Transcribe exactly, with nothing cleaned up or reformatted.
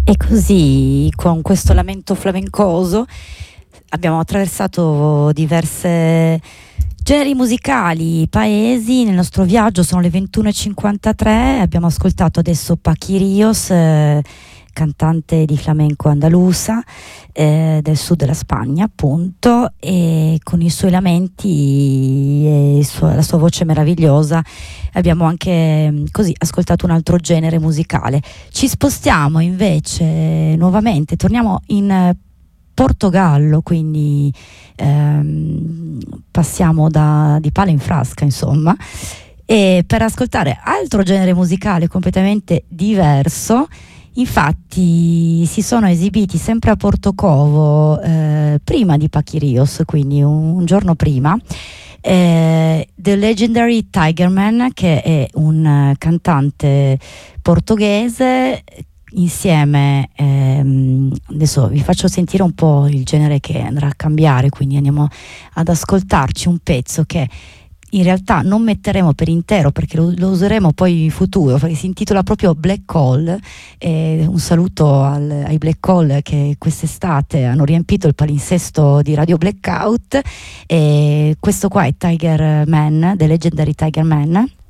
E così, con questo lamento flamencoso, abbiamo attraversato diverse generi musicali, paesi nel nostro viaggio. Sono le ventuno e cinquantatré. Abbiamo ascoltato adesso Pachi Rios, eh, cantante di flamenco andalusa, eh, del sud della Spagna, appunto, e con i suoi lamenti e il suo- la sua voce meravigliosa abbiamo anche mh, così ascoltato un altro genere musicale. Ci spostiamo invece nuovamente, torniamo in eh, Portogallo, quindi ehm, passiamo da, di palo in frasca, insomma, e per ascoltare altro genere musicale completamente diverso. Infatti si sono esibiti sempre a Portocovo, eh, prima di Pachi Rios, quindi un, un giorno prima, eh, The Legendary Tigerman, che è un eh, cantante portoghese. Insieme, ehm, adesso vi faccio sentire un po' il genere che andrà a cambiare, quindi andiamo ad ascoltarci un pezzo che in realtà non metteremo per intero perché lo, lo useremo poi in futuro, perché si intitola proprio Black Hole. E un saluto al, ai Black Hole che quest'estate hanno riempito il palinsesto di Radio Blackout. E questo qua è Tiger Man, The Legendary Tiger Man.